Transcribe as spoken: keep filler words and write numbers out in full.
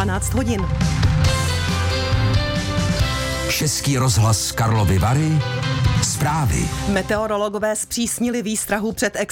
dvanáct hodin. Český rozhlas Karlovy Vary. Zprávy. Meteorologové zpřísnili výstrahu před